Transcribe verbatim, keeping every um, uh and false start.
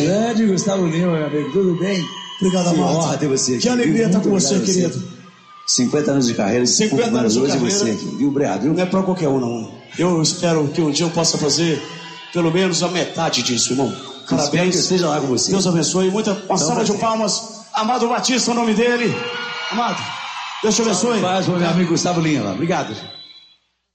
bem? Grande Gustavo Lima, meu amigo, tudo bem? Obrigado, amor. Que honra ter você aqui. Que alegria estar com você, querido. cinquenta anos de carreira, cinquenta anos de hoje carreira. Você aqui, viu, Obrigado, viu? Não é pra qualquer um, não. Eu espero que um dia eu possa fazer pelo menos a metade disso, irmão. Parabéns. Que esteja lá com você. Deus abençoe. Muita, uma então, salva de palmas. Amado Batista, o nome dele. Amado, Deus te abençoe. Paz, meu amigo Gustavo Lima. Obrigado.